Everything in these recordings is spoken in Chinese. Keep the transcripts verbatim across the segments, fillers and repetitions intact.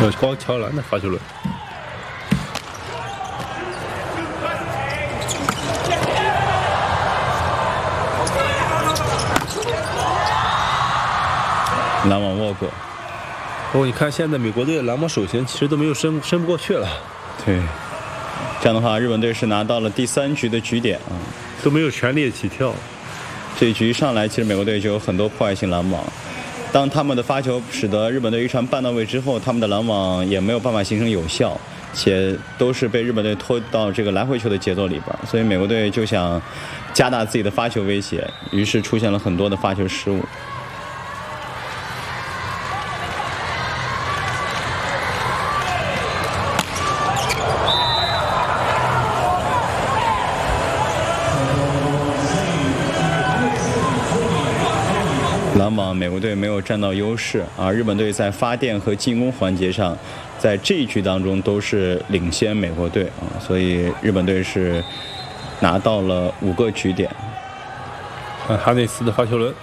有高桥兰的发球轮。 篮网沃克。 哦，你看现在美国队的篮网手型其实都没有伸伸不过去了。 对，这样的话，日本队是拿到了第三局的局点啊， 都没有全力起跳。 这一局一上来，其实美国队就有很多破坏性篮网。当他们的发球使得日本队一传半到位之后，他们的篮网也没有办法形成有效，且都是被日本队拖到这个来回球的节奏里边，所以美国队就想加大自己的发球威胁，于是出现了很多的发球失误。篮网美国队没有占到优势，而日本队在发电和进攻环节上，在这一局当中都是领先美国队啊，所以日本队是拿到了五个局点。 看哈内斯的发球轮，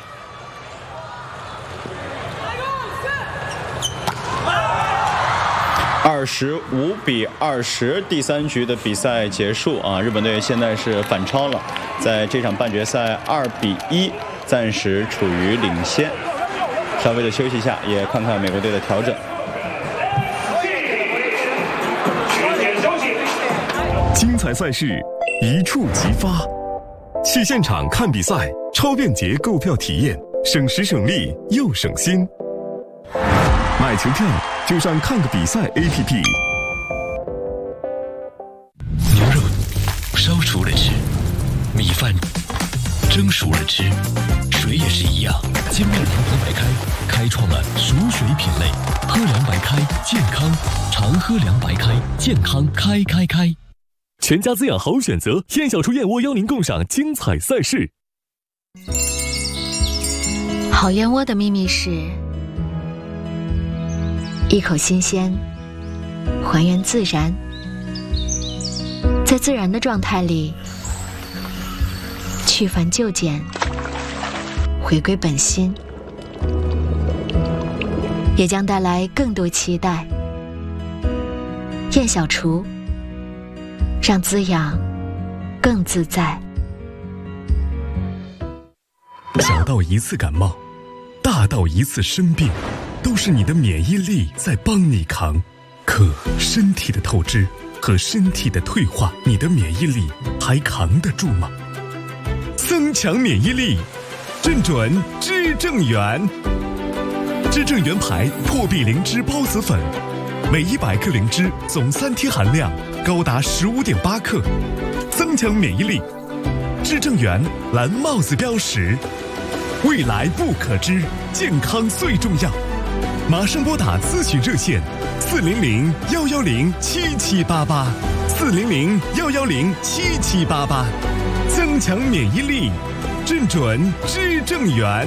二十五比二十，第三局的比赛结束啊，日本队现在是反超了，在这场半决赛二比一。暂时处于领先，稍微的休息一下，也看看美国队的调整。 精彩赛事一触即发，去现场看比赛，超便捷购票体验，省时省力又省心。买球票就上看个比赛 A P P。 牛肉烧熟了吃，米饭蒸熟了吃，水也是一样。金麦郎喝白开开创了熟水品类，喝凉白开健康，常喝凉白开健康开开开。 全家滋养好选择，燕小厨燕窝邀您共赏精彩赛事。 好燕窝的秘密是一口新鲜，还原自然，在自然的状态里去繁就简，回归本心，也将带来更多期待。燕小厨，让滋养更自在。 小到一次感冒，大到一次生病，都是你的免疫力在帮你扛。可身体的透支和身体的退化，你的免疫力还扛得住吗？增强免疫力，正准知正元。知正元牌破壁灵芝孢子粉，每一百克灵芝总三贴含量高达十五点八克，增强免疫力。知正元蓝帽子标识，未来不可知，健康最重要。马上拨打咨询热线四零零幺幺零七七八八，四零零幺幺零七七八八，增强免疫力，正准知正元。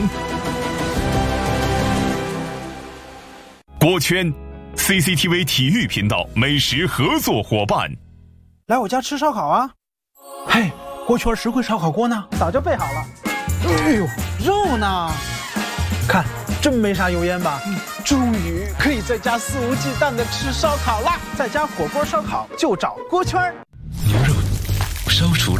锅圈 C C T V 体育频道美食合作伙伴， 来我家吃烧烤啊！嘿，锅圈实惠烧烤锅呢？早就备好了。哎呦，肉呢？看，真没啥油烟吧？嗯，终于可以在家肆无忌惮的吃烧烤啦！在家火锅烧烤就找锅圈。 牛肉烧熟了